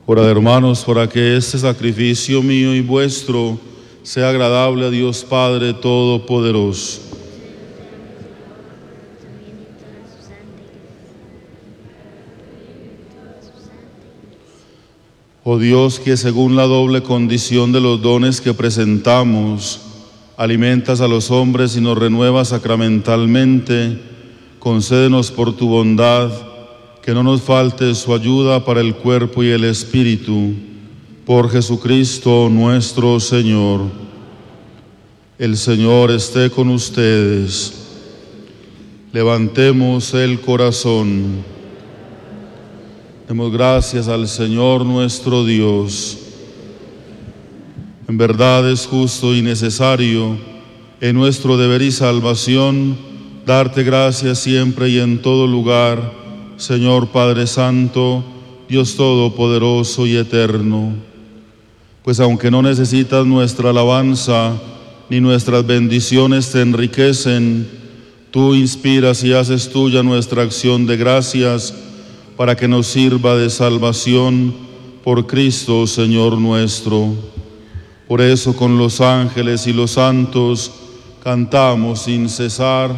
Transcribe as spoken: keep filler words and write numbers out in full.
Orad, hermanos, para que este sacrificio mío y vuestro sea agradable a Dios Padre Todopoderoso. Oh Dios, que según la doble condición de los dones que presentamos, alimentas a los hombres y nos renuevas sacramentalmente, concédenos por tu bondad que no nos falte su ayuda para el cuerpo y el espíritu. Por Jesucristo nuestro Señor. El Señor esté con ustedes. Levantemos el corazón. Demos gracias al Señor nuestro Dios. En verdad es justo y necesario, en nuestro deber y salvación, darte gracias siempre y en todo lugar, Señor Padre Santo, Dios Todopoderoso y Eterno. Pues aunque no necesitas nuestra alabanza, ni nuestras bendiciones te enriquecen, tú inspiras y haces tuya nuestra acción de gracias, para que nos sirva de salvación por Cristo, Señor nuestro. Por eso con los ángeles y los santos cantamos sin cesar